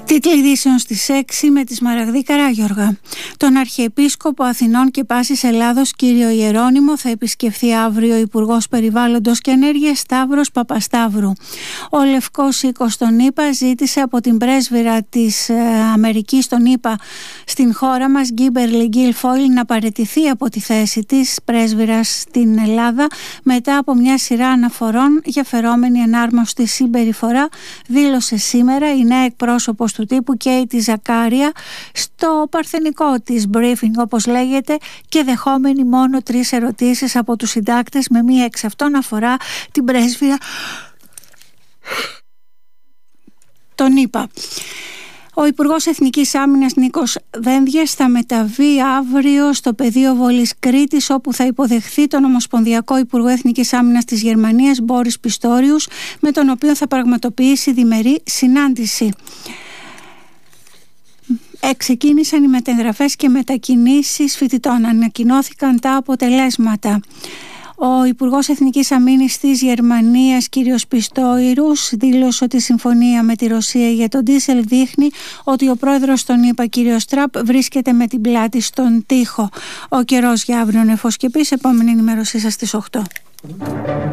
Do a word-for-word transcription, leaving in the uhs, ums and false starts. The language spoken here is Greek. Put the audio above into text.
Τίτλοι ειδήσεων στις έξι με τη Σμαραγδή Καράγιοργα. Τον Αρχιεπίσκοπο Αθηνών και Πάσης Ελλάδος κύριο Ιερώνυμο θα επισκεφθεί αύριο ο Υπουργός Περιβάλλοντος και Ενέργειας Σταύρος Παπασταύρου. Ο Λευκός Οίκος των ΗΠΑ ζήτησε από την πρέσβυρα της ε, Αμερικής των ΗΠΑ στην χώρα μας, Γκίμπερλι Γκίλφοιλ, να παραιτηθεί από τη θέση της πρέσβυρας στην Ελλάδα μετά από μια σειρά αναφορών για φερόμενη ενάρμοστη συμπεριφορά, δήλωσε σήμερα η νέα εκπρόσωπος του τύπου Κέιτι Ζακάρια στο παρθενικό της briefing, όπως λέγεται, και δεχόμενη μόνο τρεις ερωτήσεις από τους συντάκτες, με μία εξ αυτών αφορά την πρέσβυρα τον ΗΠΑ. Ο Υπουργός Εθνικής Άμυνας Νίκος Δένδιας θα μεταβεί αύριο στο πεδίο Βολής Κρήτης, όπου θα υποδεχθεί τον Ομοσπονδιακό Υπουργό Εθνικής Άμυνας της Γερμανίας Μπόρις Πιστόριους, με τον οποίο θα πραγματοποιήσει διμερή συνάντηση. Ξεκίνησαν οι μεταγραφές και μετακινήσεις φοιτητών. Ανακοινώθηκαν τα αποτελέσματα. Ο Υπουργός Εθνικής Αμήνης της Γερμανίας, κύριος Πιστόιρους, δήλωσε ότι η συμφωνία με τη Ρωσία για τον ντίζελ δείχνει ότι ο πρόεδρος των ΗΠΑ, κύριος Τραμπ, βρίσκεται με την πλάτη στον τοίχο. Ο καιρός για αύριο νεφός και πίς. Επόμενη ενημέρωσή σας στις οκτώ.